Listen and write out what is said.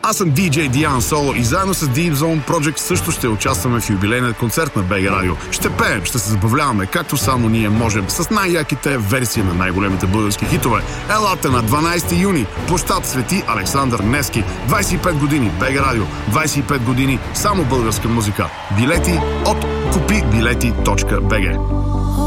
Аз съм DJ Диан Соло и заедно с Deep Zone Project също ще участваме в юбилейния концерт на БГ Радио. Ще пеем, ще се забавляваме, както само ние можем, с най-яките версии на най-големите български хитове. Елате на 12 юни, площад Свети Александър Невски. 25 години БГ Радио, 25 години само българска музика. Билети от kupibileti.bg.